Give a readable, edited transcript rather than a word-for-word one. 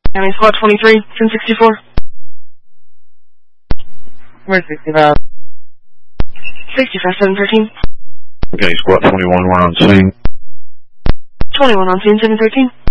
Miami Squad 23, 1064. Where's 65? 65, 713. Okay, Squad 21, we're on scene. 21 on scene, 713.